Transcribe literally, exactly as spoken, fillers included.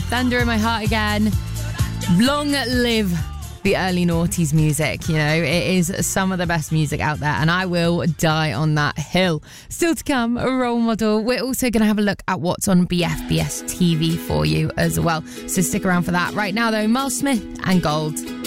Thunder in My Heart Again. Long live the early noughties music. You know, it is some of the best music out there, and I will die on that hill. Still to come, a role model. We're also going to have a look at what's on B F B S T V for you as well, so stick around for that. Right now though, Miles Smith and Gold.